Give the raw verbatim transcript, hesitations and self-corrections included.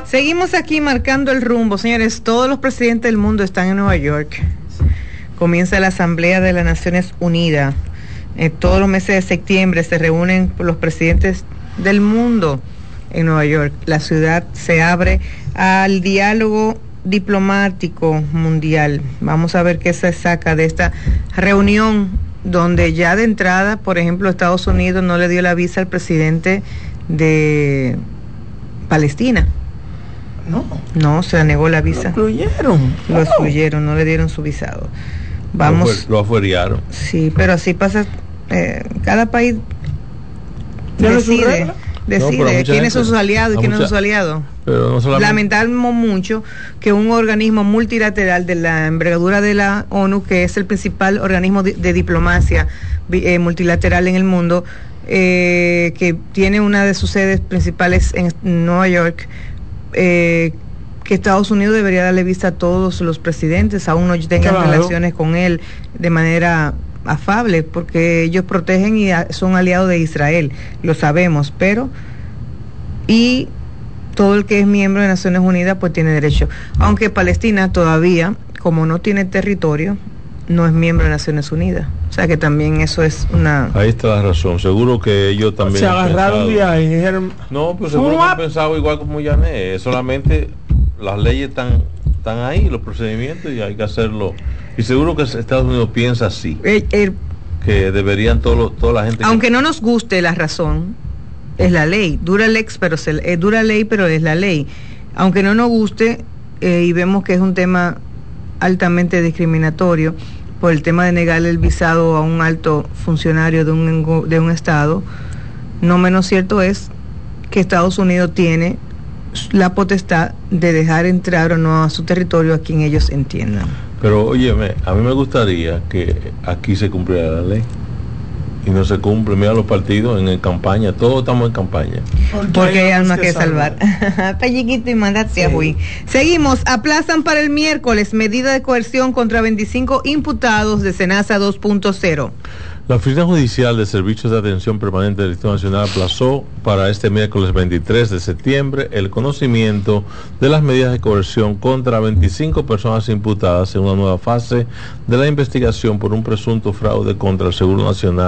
Seguimos aquí marcando el rumbo, señores. Todos los presidentes del mundo están en Nueva York. Comienza la Asamblea de las Naciones Unidas. En todos los meses de septiembre se reúnen los presidentes del mundo en Nueva York. La ciudad se abre al diálogo diplomático mundial. Vamos a ver qué se saca de esta reunión, donde ya de entrada, por ejemplo, Estados Unidos no le dio la visa al presidente de Palestina. No. No, se le negó la visa. Lo excluyeron. Lo excluyeron, no le dieron su visado. Vamos. Lo afuerearon. Sí, pero así pasa. Eh, cada país decide, decide no, quiénes son sus aliados y quiénes no son sus aliados. Pero no solamente... Lamentamos mucho que un organismo multilateral de la envergadura de la ONU, que es el principal organismo de, de diplomacia eh, multilateral en el mundo, eh, que tiene una de sus sedes principales en Nueva York, eh, que Estados Unidos debería darle vista a todos los presidentes, aún no tengan claro. relaciones con él de manera afable, porque ellos protegen y son aliados de Israel, lo sabemos, pero y todo el que es miembro de Naciones Unidas pues tiene derecho, aunque Palestina todavía, como no tiene territorio, no es miembro de Naciones Unidas, o sea que también eso es una... Ahí está la razón, seguro que ellos también se agarraron de ahí y dijeron... No, pues seguro que han pensado igual como Yané, solamente las leyes están, están ahí, los procedimientos, y hay que hacerlo, y seguro que Estados Unidos piensa así, el, el, que deberían todo, toda la gente... Aunque que... no nos guste la razón, es la ley, dura lex, pero se, eh, dura ley, pero es la ley, aunque no nos guste, eh, y vemos que es un tema altamente discriminatorio, por el tema de negarle el visado a un alto funcionario de un, de un estado, no menos cierto es que Estados Unidos tiene la potestad de dejar entrar o no a su territorio a quien ellos entiendan. Pero óyeme, a mí me gustaría que aquí se cumpliera la ley y no se cumple. Mira los partidos en, en campaña, todos estamos en campaña. Porque, Porque hay almas que, que salvar. Pelliquito y mandate a Huy. Seguimos, aplazan para el miércoles medida de coerción contra veinticinco imputados de Senasa dos punto cero. La Oficina Judicial de Servicios de Atención Permanente del Distrito Nacional aplazó para este miércoles veintitrés de septiembre el conocimiento de las medidas de coerción contra veinticinco personas imputadas en una nueva fase de la investigación por un presunto fraude contra el Seguro Nacional